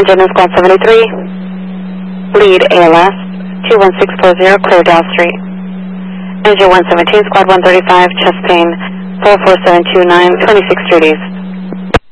engine is Squad 73. Lead ALS 21640, clear Dow Street. Engine 117, Squad 135, chest pain 44729, 26 Street East.